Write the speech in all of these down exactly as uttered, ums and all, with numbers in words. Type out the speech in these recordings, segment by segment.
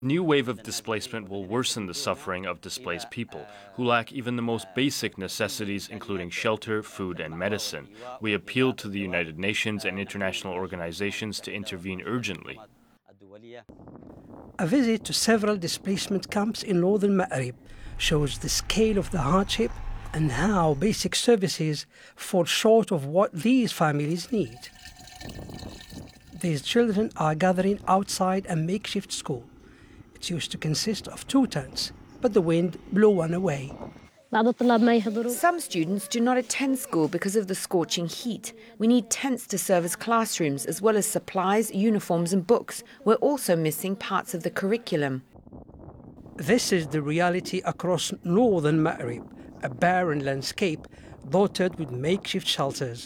New wave of displacement will worsen the suffering of displaced people, who lack even the most basic necessities, including shelter, food, and medicine. We appeal to the United Nations and international organizations to intervene urgently. A visit to several displacement camps in northern Ma'rib shows the scale of the hardship and how basic services fall short of what these families need. These children are gathering outside a makeshift school. It used to consist of two tents, but the wind blew one away. Some students do not attend school because of the scorching heat. We need tents to serve as classrooms, as well as supplies, uniforms and books. We're also missing parts of the curriculum. This is the reality across northern Ma'rib, a barren landscape dotted with makeshift shelters.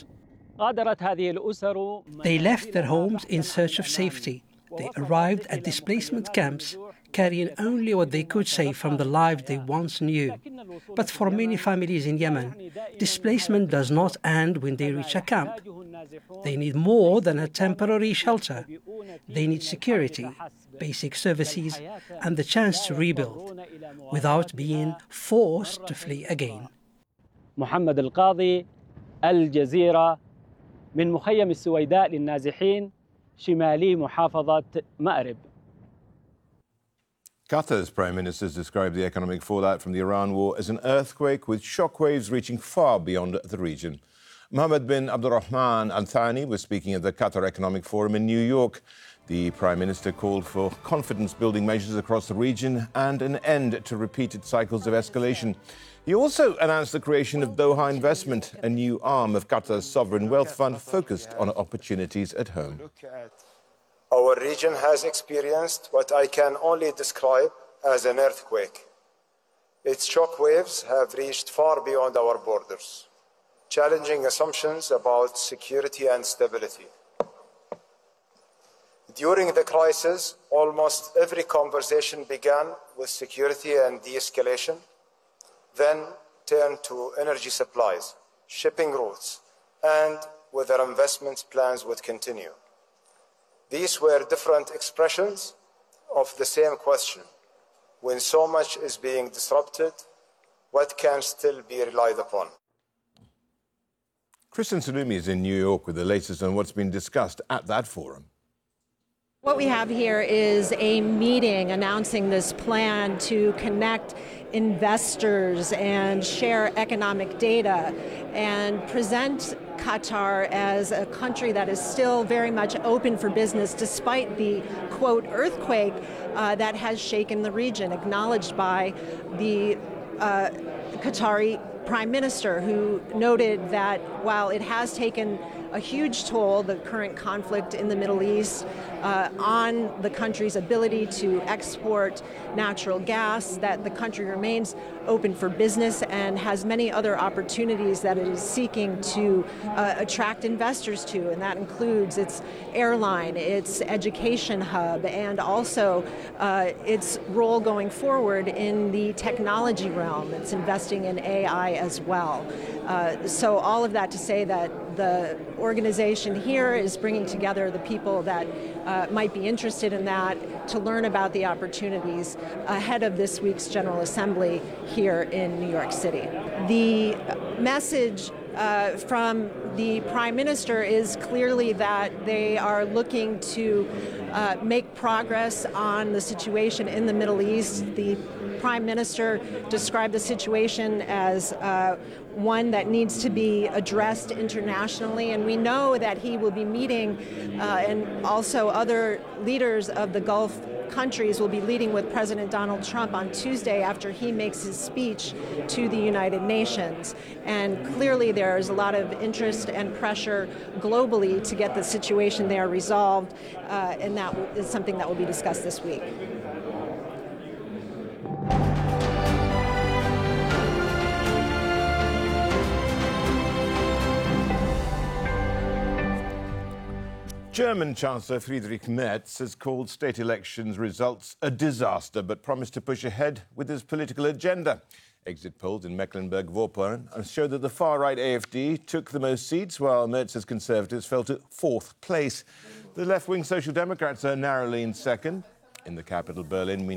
They left their homes in search of safety. They arrived at displacement camps carrying only what they could save from the lives they once knew. But for many families in Yemen, displacement does not end when they reach a camp. They need more than a temporary shelter. They need security, basic services, and the chance to rebuild without being forced to flee again. محمد القاضي الجزيرة من مخيم السويداء للنازحين شمالي محافظة مأرب. Qatar's Prime Minister has described the economic fallout from the Iran war as an earthquake with shockwaves reaching far beyond the region. Mohammed bin Abdulrahman Al Thani was speaking at the Qatar Economic Forum in New York. The Prime Minister called for confidence-building measures across the region and an end to repeated cycles of escalation. He also announced the creation of Doha Investment, a new arm of Qatar's sovereign wealth fund focused on opportunities at home. Our region has experienced what I can only describe as an earthquake. Its shock waves have reached far beyond our borders, challenging assumptions about security and stability. During the crisis, almost every conversation began with security and de-escalation, then turned to energy supplies, shipping routes, and whether investment plans would continue. These were different expressions of the same question. When so much is being disrupted, what can still be relied upon? Kristen Salumi is in New York with the latest on what's been discussed at that forum. What we have here is a meeting announcing this plan to connect investors and share economic data and present Qatar as a country that is still very much open for business despite the, quote, earthquake uh, that has shaken the region, acknowledged by the uh, Qatari Prime Minister, who noted that while it has taken a huge toll, the current conflict in the Middle East, uh, on the country's ability to export natural gas, that the country remains open for business and has many other opportunities that it is seeking to uh, attract investors to, and that includes its airline, its education hub, and also uh, its role going forward in the technology realm. It's investing in A I as well. Uh, so all of that to say that the organization here is bringing together the people that uh, might be interested in that to learn about the opportunities ahead of this week's General Assembly here in New York City. The message uh, from the Prime Minister is clearly that they are looking to uh, make progress on the situation in the Middle East. The Prime Minister described the situation as uh, one that needs to be addressed internationally, and we know that he will be meeting uh, and also other leaders of the Gulf countries will be leading with President Donald Trump on Tuesday after he makes his speech to the United Nations. And clearly there is a lot of interest and pressure globally to get the situation there resolved, uh, and that is something that will be discussed this week. German Chancellor Friedrich Merz has called state elections results a disaster, but promised to push ahead with his political agenda. Exit polls in Mecklenburg-Vorpommern show that the far-right A F D took the most seats, while Merz's Conservatives fell to fourth place. The left-wing Social Democrats are narrowly in second. in the capital, Berlin. We